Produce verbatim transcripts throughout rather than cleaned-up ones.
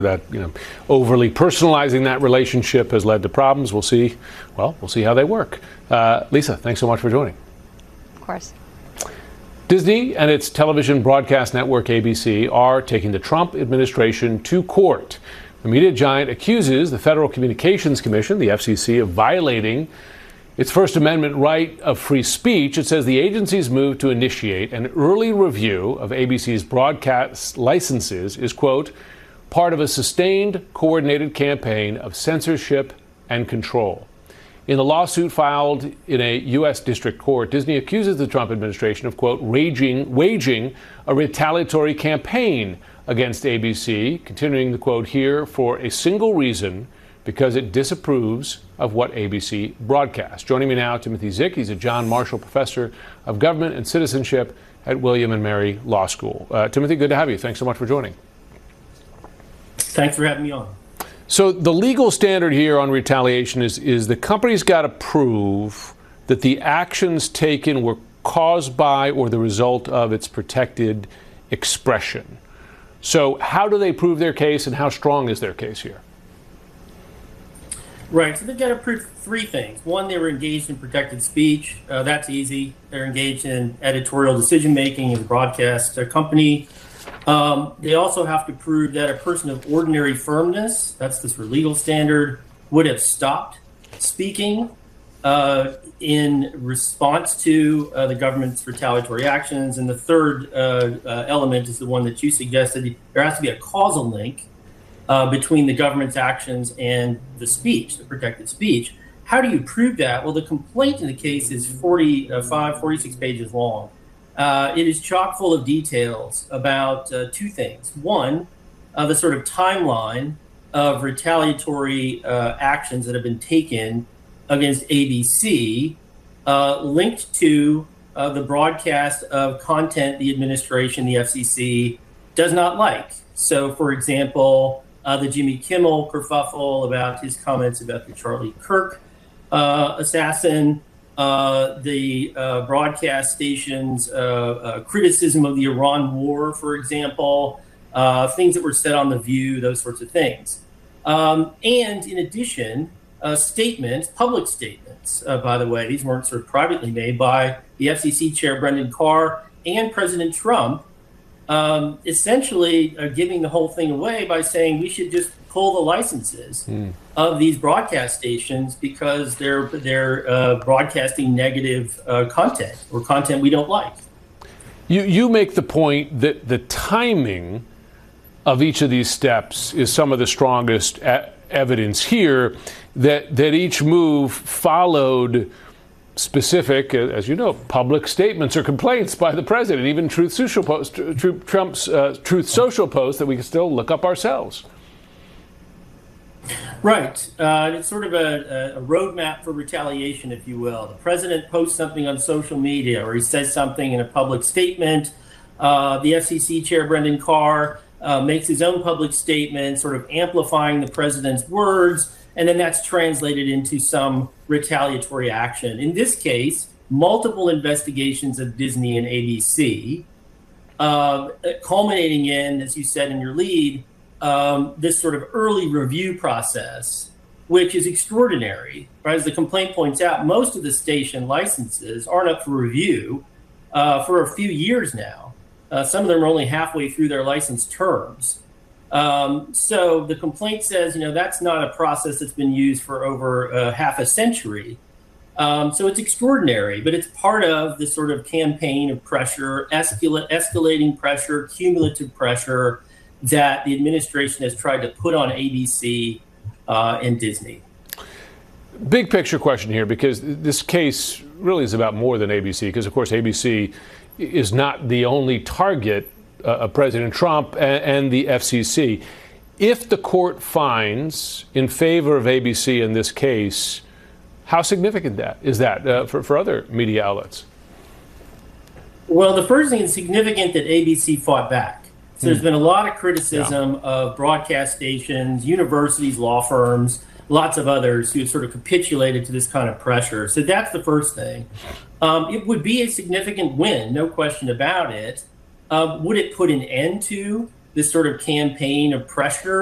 That, you know, overly personalizing that relationship has led to problems. We'll see. Well, we'll see how they work. Uh, Lisa, thanks so much for joining. Of course. Disney and its television broadcast network A B C are taking the Trump administration to court. The media giant accuses the Federal Communications Commission, the F C C, of violating its First Amendment right of free speech. It says the agency's move to initiate an early review of A B C's broadcast licenses is, quote, part of a sustained, coordinated campaign of censorship and control. In the lawsuit filed in a U S district court, Disney accuses the Trump administration of, quote, raging, waging a retaliatory campaign against A B C, continuing the quote here, for a single reason, because it disapproves of what A B C broadcasts. Joining me now, Timothy Zick. He's a John Marshall Professor of Government and Citizenship at William and Mary Law School. Uh, Timothy, good to have you. Thanks so much for joining. Thanks for having me on. So the legal standard here on retaliation is, is the company's got to prove that the actions taken were caused by or the result of its protected expression. So how do they prove their case, and how strong is their case here? Right, so they've got to prove three things. One, they were engaged in protected speech. Uh, that's easy. They're engaged in editorial decision-making as a broadcast uh, company. Um, they also have to prove that a person of ordinary firmness, that's the sort of legal standard, would have stopped speaking uh, in response to uh, the government's retaliatory actions. And the third uh, uh, element is the one that you suggested. There has to be a causal link uh, between the government's actions and the speech, the protected speech. How do you prove that? Well, the complaint in the case is forty-five, forty-six pages long. Uh, it is chock full of details about uh, two things. One, uh, the sort of timeline of retaliatory uh, actions that have been taken against A B C, uh, linked to uh, the broadcast of content the administration, the F C C, does not like. So, for example, uh, the Jimmy Kimmel kerfuffle about his comments about the Charlie Kirk uh, assassin, Uh, the uh, broadcast station's uh, uh, criticism of the Iran war, for example, uh, things that were said on The View, those sorts of things. Um, and in addition, uh, statements, public statements, uh, by the way, these weren't sort of privately made by the F C C chair, Brendan Carr, and President Trump, um, essentially uh, giving the whole thing away by saying we should just pull the licenses mm. of these broadcast stations because they're they're uh, broadcasting negative uh, content or content we don't like. You you make the point that the timing of each of these steps is some of the strongest e- evidence here, that that each move followed specific, as you know, public statements or complaints by the president, even Truth Social post, Trump's uh, Truth Social post that we can still look up ourselves. Right. Uh, it's sort of a, a roadmap for retaliation, if you will. The president posts something on social media, or he says something in a public statement. Uh, the F C C chair, Brendan Carr, uh, makes his own public statement, sort of amplifying the president's words, and then that's translated into some retaliatory action. In this case, multiple investigations of Disney and A B C, uh, culminating in, as you said in your lead, Um, this sort of early review process, which is extraordinary. Right? As the complaint points out, most of the station licenses aren't up for review uh, for a few years now. Uh, some of them are only halfway through their license terms. Um, so the complaint says, you know, that's not a process that's been used for over uh, half a century. Um, so it's extraordinary, but it's part of this sort of campaign of pressure, escala- escalating pressure, cumulative pressure, that the administration has tried to put on A B C uh, and Disney. Big picture question here, because this case really is about more than A B C, because, of course, A B C is not the only target uh, of President Trump and, and the F C C. If the court finds in favor of A B C in this case, how significant that is that uh, for, for other media outlets? Well, the first thing is significant that A B C fought back. So there's been a lot of criticism yeah. of broadcast stations, universities, law firms, lots of others who have sort of capitulated to this kind of pressure. So that's the first thing. Um, it would be a significant win, no question about it. Um, would it put an end to this sort of campaign of pressure?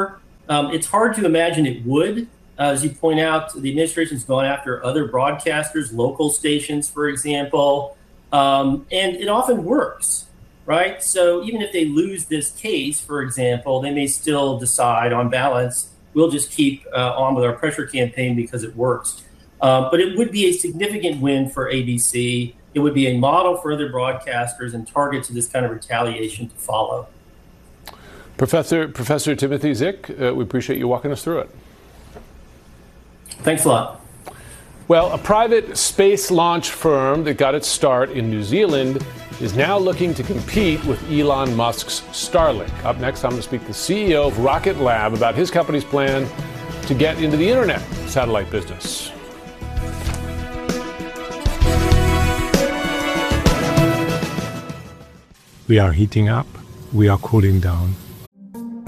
Um, it's hard to imagine it would. Uh, as you point out, the administration's gone after other broadcasters, local stations, for example, um, and it often works, right? So even if they lose this case, for example, they may still decide on balance, we'll just keep uh, on with our pressure campaign because it works. Uh, but it would be a significant win for A B C. It would be a model for other broadcasters and target to this kind of retaliation to follow. Professor Professor Timothy Zik, uh, we appreciate you walking us through it. Thanks a lot. Well, a private space launch firm that got its start in New Zealand is now looking to compete with Elon Musk's Starlink. Up next, I'm going to speak to the C E O of Rocket Lab about his company's plan to get into the internet satellite business. We are heating up, we are cooling down.